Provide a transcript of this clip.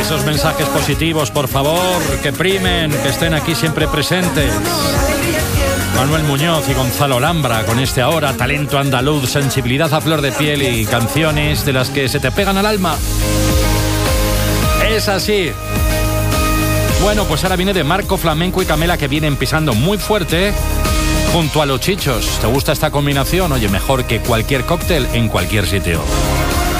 Esos mensajes positivos, por favor, que primen, que estén aquí siempre presentes. Manuel Muñoz y Gonzalo Lambra con este Ahora, talento andaluz, sensibilidad a flor de piel y canciones de las que se te pegan al alma. Es así. Bueno, pues ahora viene de Marco Flamenco y Camela, que vienen pisando muy fuerte junto a Los Chichos. ¿Te gusta esta combinación? Oye, mejor que cualquier cóctel en cualquier sitio.